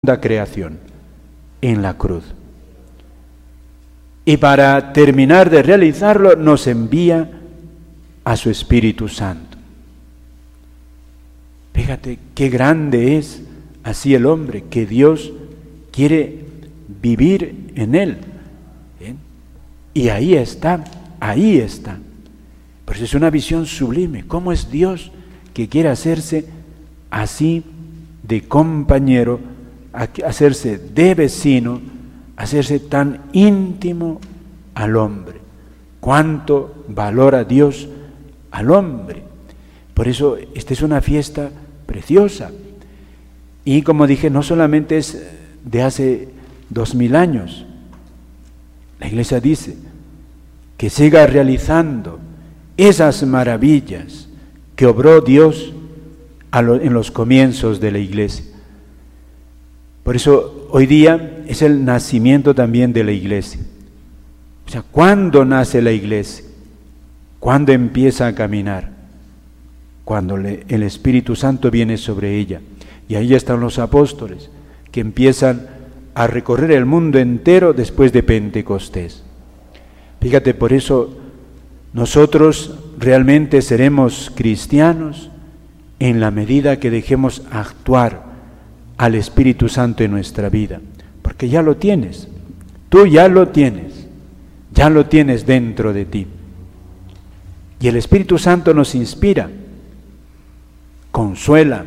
segunda creación, en la cruz. Y para terminar de realizarlo, nos envía a su Espíritu Santo. Fíjate qué grande es así el hombre, que Dios quiere vivir en él. Y ahí está, ahí está. Por eso es una visión sublime. ¿Cómo es Dios que quiere hacerse así de compañero, hacerse de vecino, hacerse tan íntimo al hombre? ¿Cuánto valora Dios al hombre? Por eso esta es una fiesta preciosa. Y como dije, no solamente es de hace 2000 años. La Iglesia dice que siga realizando esas maravillas que obró Dios en los comienzos de la Iglesia. Por eso hoy día es el nacimiento también de la Iglesia. O sea, ¿cuándo nace la Iglesia? ¿Cuándo empieza a caminar? Cuando el Espíritu Santo viene sobre ella. Y ahí están los apóstoles, que empiezan a recorrer el mundo entero después de Pentecostés. Fíjate, por eso nosotros realmente seremos cristianos en la medida que dejemos actuar al Espíritu Santo en nuestra vida, porque ya lo tienes, tú ya lo tienes dentro de ti. Y el Espíritu Santo nos inspira, consuela,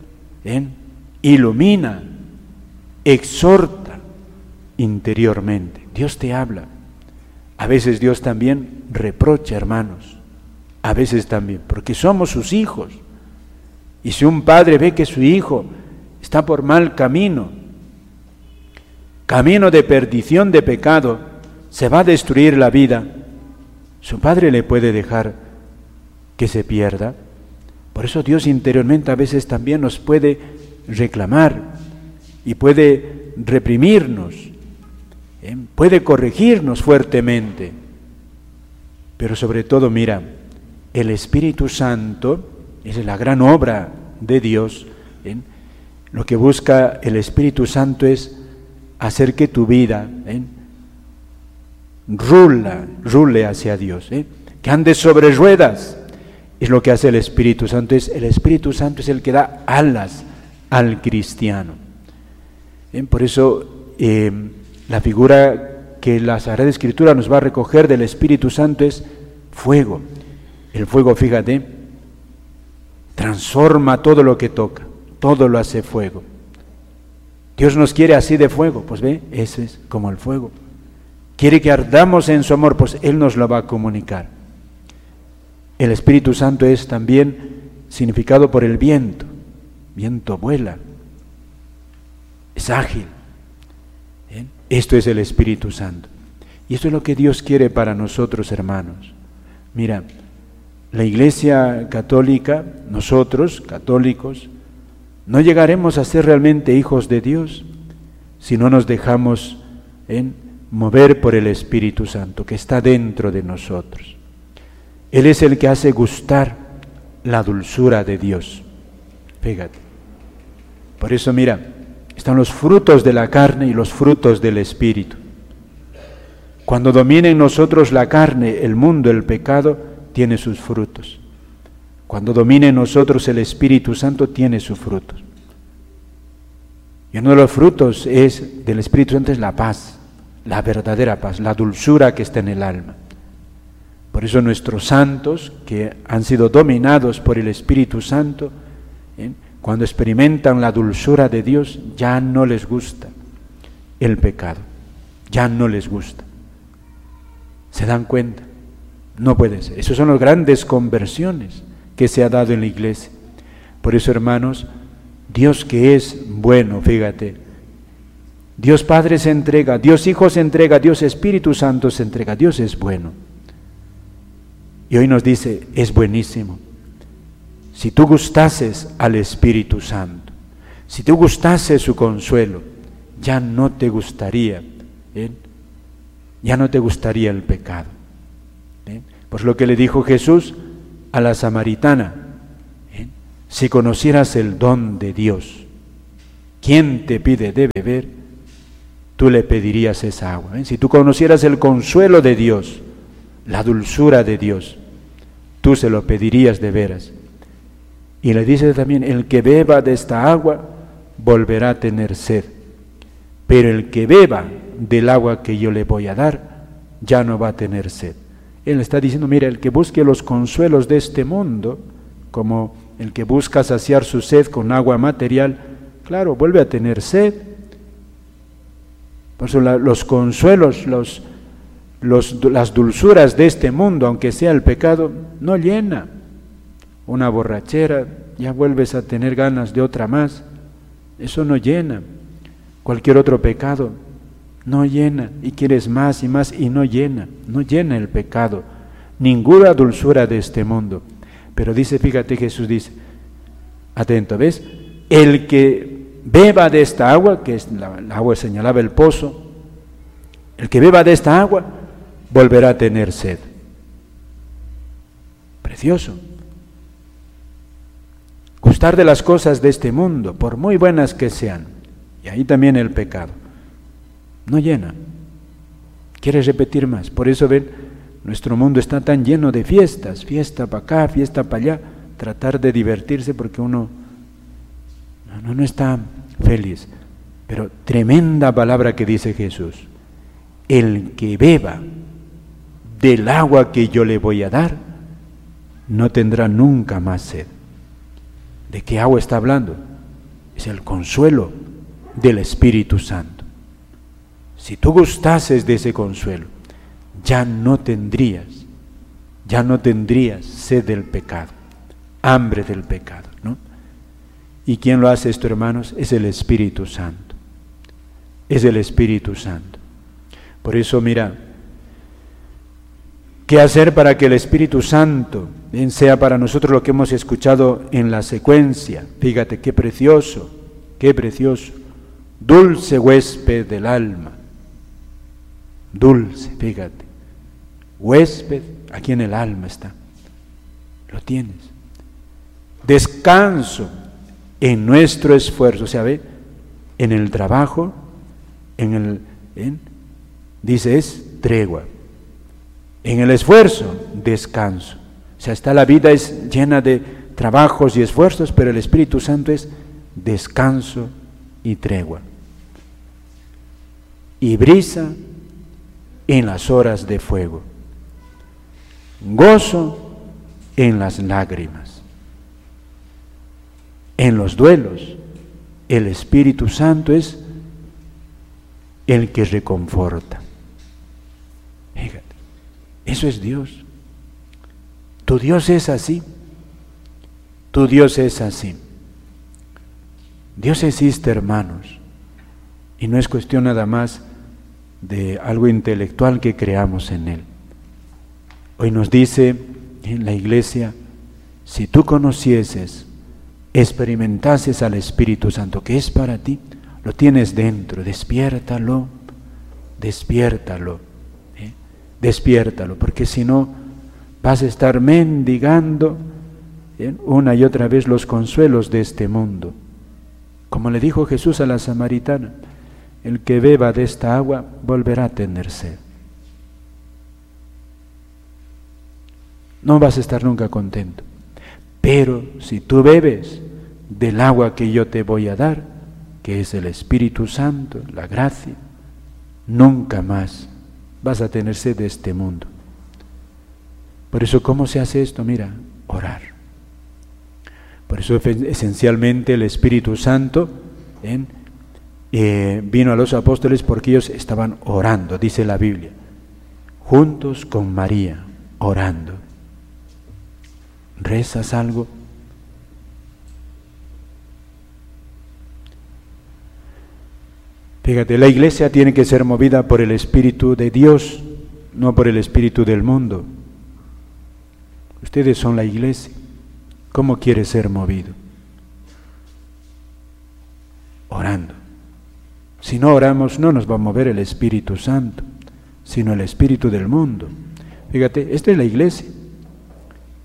ilumina, exhorta interiormente. Dios te habla. A veces Dios también reprocha, hermanos. A veces también, porque somos sus hijos. Y si un padre ve que su hijo está por mal camino, camino de perdición, de pecado, se va a destruir la vida, su padre le puede dejar que se pierda. Por eso Dios interiormente a veces también nos puede reclamar y puede reprimirnos, puede corregirnos fuertemente. Pero sobre todo, mira, el Espíritu Santo es la gran obra de Dios. Lo que busca el Espíritu Santo es hacer que tu vida rule hacia Dios, que andes sobre ruedas. Es lo que hace el Espíritu Santo. El Espíritu Santo es el que da alas al cristiano. Por eso la figura que la Sagrada Escritura nos va a recoger del Espíritu Santo es fuego. El fuego, fíjate, transforma todo lo que toca, todo lo hace fuego. Dios nos quiere así de fuego, pues ve, ese es como el fuego. Quiere que ardamos en su amor, pues Él nos lo va a comunicar. El Espíritu Santo es también significado por el viento. Viento vuela, es ágil. Esto es el Espíritu Santo. Y esto es lo que Dios quiere para nosotros, hermanos. Mira, la Iglesia católica, nosotros, católicos, no llegaremos a ser realmente hijos de Dios si no nos dejamos mover por el Espíritu Santo que está dentro de nosotros. Él es el que hace gustar la dulzura de Dios. Fíjate. Por eso, mira, están los frutos de la carne y los frutos del Espíritu. Cuando domina en nosotros la carne, el mundo, el pecado, tiene sus frutos. Cuando domina en nosotros el Espíritu Santo, tiene sus frutos. Y uno de los frutos del Espíritu Santo es la paz, la verdadera paz, la dulzura que está en el alma. Por eso nuestros santos, que han sido dominados por el Espíritu Santo, cuando experimentan la dulzura de Dios, ya no les gusta el pecado, ya no les gusta. ¿Se dan cuenta? No puede ser. Esas son las grandes conversiones que se ha dado en la Iglesia. Por eso, hermanos, Dios que es bueno, fíjate, Dios Padre se entrega, Dios Hijo se entrega, Dios Espíritu Santo se entrega, Dios es bueno. Y hoy nos dice, es buenísimo. Si tú gustases al Espíritu Santo, si tú gustases su consuelo, ya no te gustaría, ya no te gustaría el pecado. Pues lo que le dijo Jesús a la samaritana, si conocieras el don de Dios, ¿quién te pide de beber? Tú le pedirías esa agua. Si tú conocieras el consuelo de Dios, la dulzura de Dios, tú se lo pedirías de veras. Y le dice también, el que beba de esta agua volverá a tener sed, pero el que beba del agua que yo le voy a dar, ya no va a tener sed. Él está diciendo, mira, el que busque los consuelos de este mundo, como el que busca saciar su sed con agua material, claro, vuelve a tener sed. Por eso los consuelos, las dulzuras de este mundo, aunque sea el pecado, no llena. Una borrachera, ya vuelves a tener ganas de otra más. Eso no llena. Cualquier otro pecado no llena, y quieres más y más, y no llena el pecado. Ninguna dulzura de este mundo. Pero dice, fíjate, Jesús dice, atento, ¿ves? El que beba de esta agua, que es la agua señalaba el pozo, el que beba de esta agua volverá a tener sed. Precioso. Gustar de las cosas de este mundo, por muy buenas que sean, y ahí también el pecado, no llena. Quieres repetir más. Por eso ven, nuestro mundo está tan lleno de fiestas, fiesta para acá, fiesta para allá, tratar de divertirse porque uno no está feliz. Pero tremenda palabra que dice Jesús, el que beba del agua que yo le voy a dar, no tendrá nunca más sed. ¿De qué agua está hablando? Es el consuelo del Espíritu Santo. Si tú gustases de ese consuelo, ya no tendrías sed del pecado, hambre del pecado, ¿no? ¿Y quién lo hace esto, hermanos? Es el Espíritu Santo. Es el Espíritu Santo. Por eso, mira, ¿qué hacer para que el Espíritu Santo sea para nosotros lo que hemos escuchado en la secuencia? Fíjate, qué precioso, dulce huésped del alma, dulce, fíjate, huésped, aquí en el alma está, lo tienes, descanso en nuestro esfuerzo, o sea, ve, en el trabajo, dice es tregua, en el esfuerzo, descanso. O sea, la vida es llena de trabajos y esfuerzos, pero el Espíritu Santo es descanso y tregua. Y brisa en las horas de fuego. Gozo en las lágrimas. En los duelos, el Espíritu Santo es el que reconforta. Fíjate, eso es Dios. Tu Dios es así. Tu Dios es así. Dios existe, hermanos, y no es cuestión nada más de algo intelectual que creamos en Él. Hoy nos dice en la iglesia, si tú conocieses, experimentases al Espíritu Santo, que es para ti, lo tienes dentro, despiértalo, despiértalo, porque si no, vas a estar mendigando una y otra vez los consuelos de este mundo. Como le dijo Jesús a la samaritana, el que beba de esta agua volverá a tener sed. No vas a estar nunca contento. Pero si tú bebes del agua que yo te voy a dar, que es el Espíritu Santo, la gracia, nunca más vas a tener sed de este mundo. Por eso, ¿cómo se hace esto? Mira, orar. Por eso esencialmente el Espíritu Santo vino a los apóstoles porque ellos estaban orando, dice la Biblia, juntos con María, orando. ¿Rezas algo? Fíjate, la iglesia tiene que ser movida por el Espíritu de Dios, no por el espíritu del mundo. Ustedes son la iglesia. ¿Cómo quiere ser movido? Orando. Si no oramos, no nos va a mover el Espíritu Santo, sino el espíritu del mundo. Fíjate, esta es la iglesia.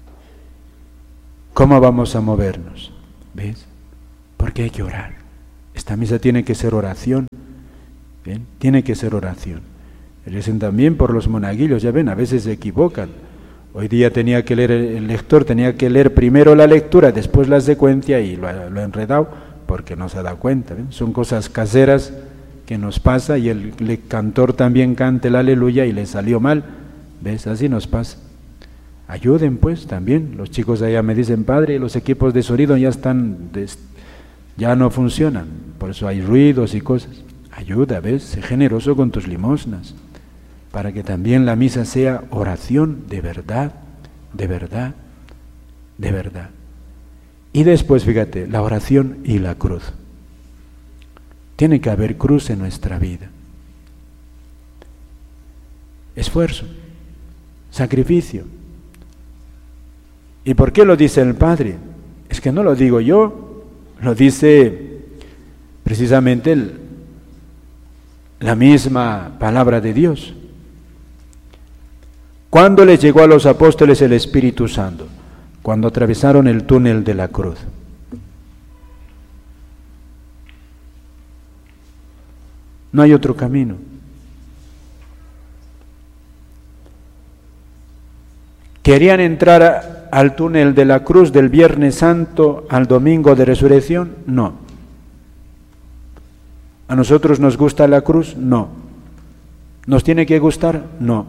¿Cómo vamos a movernos? ¿Ves? Porque hay que orar. Esta misa tiene que ser oración. ¿Bien? Tiene que ser oración. Recen también por los monaguillos, ya ven, a veces se equivocan. Hoy día tenía que leer, el lector tenía que leer primero la lectura, después la secuencia y lo ha enredado porque no se da cuenta. ¿Ven? Son cosas caseras que nos pasa y el cantor también canta el aleluya y le salió mal. ¿Ves? Así nos pasa. Ayuden pues también. Los chicos allá me dicen, padre, los equipos de sonido ya no funcionan, por eso hay ruidos y cosas. Ayuda, ¿ves? Sé generoso con tus limosnas, para que también la misa sea oración de verdad, de verdad, de verdad. Y después, fíjate, la oración y la cruz. Tiene que haber cruz en nuestra vida. Esfuerzo, sacrificio. ¿Y por qué lo dice el Padre? Es que no lo digo yo, lo dice precisamente la misma palabra de Dios. ¿Cuándo les llegó a los apóstoles el Espíritu Santo? Cuando atravesaron el túnel de la cruz. No hay otro camino. ¿Querían entrar al túnel de la cruz del Viernes Santo al domingo de resurrección? No. ¿A nosotros nos gusta la cruz? No. ¿Nos tiene que gustar? No.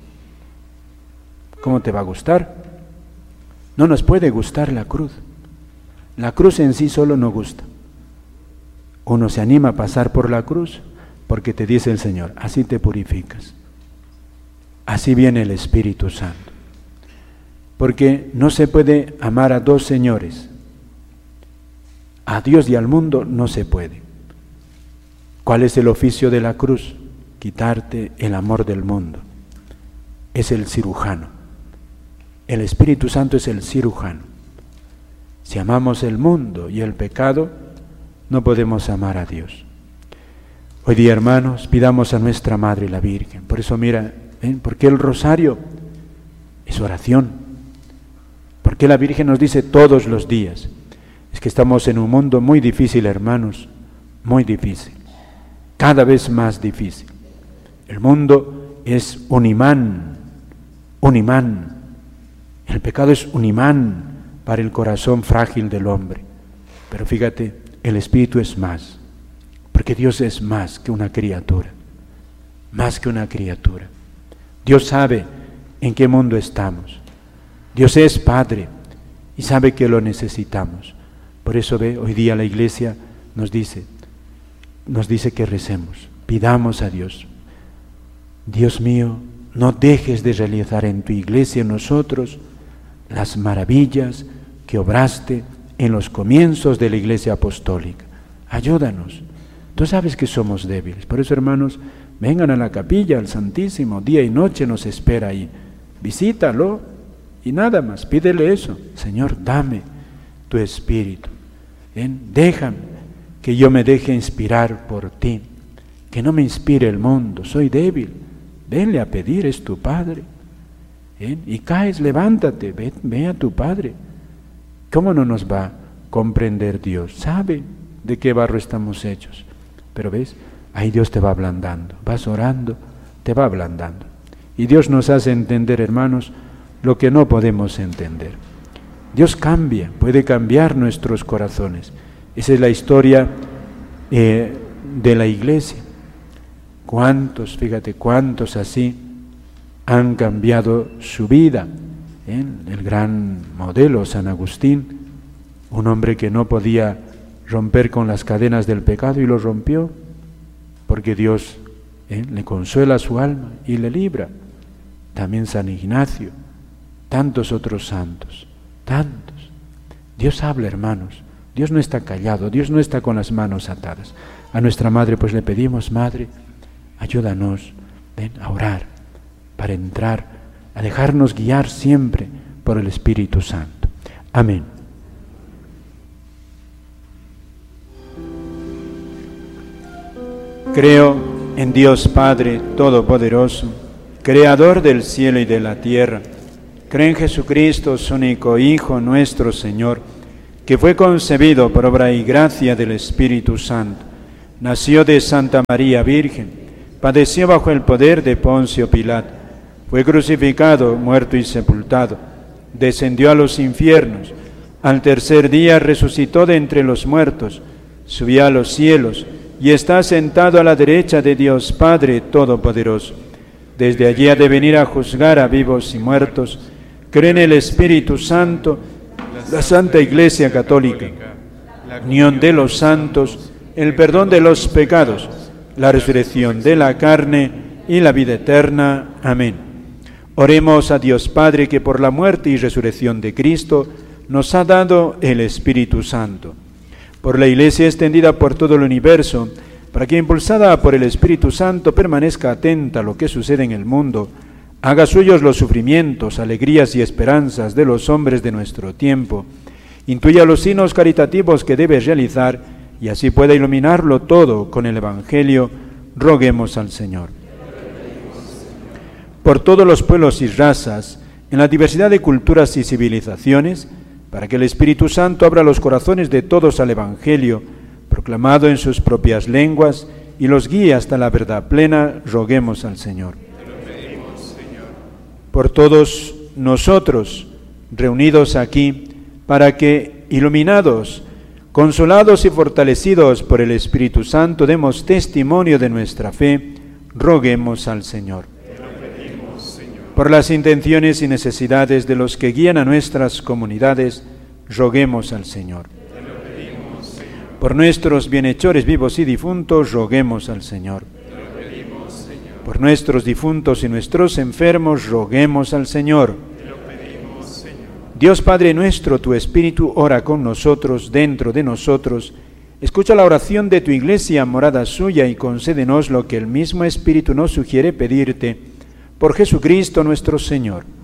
¿Cómo te va a gustar? No nos puede gustar la cruz. La cruz en sí solo no gusta. Uno se anima a pasar por la cruz porque te dice el Señor, así te purificas. Así viene el Espíritu Santo. Porque no se puede amar a dos señores. A Dios y al mundo no se puede. ¿Cuál es el oficio de la cruz? Quitarte el amor del mundo. Es el cirujano. El Espíritu Santo es el cirujano. Si amamos el mundo y el pecado, no podemos amar a Dios. Hoy día, hermanos, pidamos a nuestra Madre la Virgen. Por eso, mira, porque el rosario es oración. Porque la Virgen nos dice todos los días. Es que estamos en un mundo muy difícil, hermanos, muy difícil. Cada vez más difícil. El mundo es un imán, un imán. El pecado es un imán para el corazón frágil del hombre. Pero fíjate, el Espíritu es más, porque Dios es más que una criatura, más que una criatura. Dios sabe en qué mundo estamos. Dios es Padre y sabe que lo necesitamos. Por eso hoy día la Iglesia nos dice que recemos, pidamos a Dios. Dios mío, no dejes de realizar en tu Iglesia, en nosotros, las maravillas que obraste en los comienzos de la Iglesia Apostólica. Ayúdanos. Tú sabes que somos débiles. Por eso, hermanos, vengan a la capilla, al Santísimo, día y noche nos espera ahí. Visítalo y nada más, pídele eso. Señor, dame tu Espíritu. Déjame que yo me deje inspirar por ti. Que no me inspire el mundo, soy débil. Venle a pedir, es tu Padre. Y caes, levántate, ve a tu Padre. ¿Cómo no nos va a comprender Dios? Sabe de qué barro estamos hechos. Pero ves, ahí Dios te va ablandando. Vas orando, te va ablandando. Y Dios nos hace entender, hermanos, lo que no podemos entender. Dios cambia, puede cambiar nuestros corazones. Esa es la historia de la Iglesia. ¿Cuántos, fíjate, cuántos así han cambiado su vida? El gran modelo, San Agustín, un hombre que no podía romper con las cadenas del pecado y lo rompió, porque Dios le consuela su alma y le libra. También San Ignacio, tantos otros santos, tantos. Dios habla, hermanos, Dios no está callado, Dios no está con las manos atadas. A nuestra Madre pues le pedimos, Madre, ayúdanos a orar, para entrar, a dejarnos guiar siempre por el Espíritu Santo. Amén. Creo en Dios Padre Todopoderoso, Creador del cielo y de la tierra. Creo en Jesucristo, su único Hijo, nuestro Señor, que fue concebido por obra y gracia del Espíritu Santo. nació de Santa María Virgen, padeció bajo el poder de Poncio Pilato, fue crucificado, muerto y sepultado, descendió a los infiernos, al tercer día resucitó de entre los muertos, subió a los cielos y está sentado a la derecha de Dios Padre Todopoderoso. Desde allí ha de venir a juzgar a vivos y muertos. Cree en el Espíritu Santo, la Santa Iglesia Católica, la unión de los santos, el perdón de los pecados, la resurrección de la carne y la vida eterna. Amén. Oremos a Dios Padre, que por la muerte y resurrección de Cristo nos ha dado el Espíritu Santo. Por la Iglesia extendida por todo el universo, para que impulsada por el Espíritu Santo permanezca atenta a lo que sucede en el mundo, haga suyos los sufrimientos, alegrías y esperanzas de los hombres de nuestro tiempo, intuya los signos caritativos que debe realizar y así pueda iluminarlo todo con el Evangelio, roguemos al Señor. Por todos los pueblos y razas, en la diversidad de culturas y civilizaciones, para que el Espíritu Santo abra los corazones de todos al Evangelio, proclamado en sus propias lenguas, y los guíe hasta la verdad plena, roguemos al Señor. Te lo pedimos, Señor. Por todos nosotros, reunidos aquí, para que, iluminados, consolados y fortalecidos por el Espíritu Santo, demos testimonio de nuestra fe, roguemos al Señor. Te lo pedimos, Señor. Por las intenciones y necesidades de los que guían a nuestras comunidades, roguemos al Señor. Te lo pedimos, Señor. Por nuestros bienhechores vivos y difuntos, roguemos al Señor. Te lo pedimos, Señor. Por nuestros difuntos y nuestros enfermos, roguemos al Señor. Te lo pedimos, Señor. Dios Padre nuestro, tu Espíritu ora con nosotros, dentro de nosotros. Escucha la oración de tu Iglesia, morada suya, y concédenos lo que el mismo Espíritu nos sugiere pedirte. Por Jesucristo nuestro Señor.